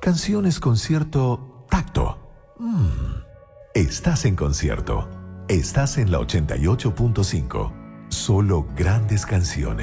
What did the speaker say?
Canciones con cierto tacto. Estás en concierto. Estás en la 88.5. Solo grandes canciones.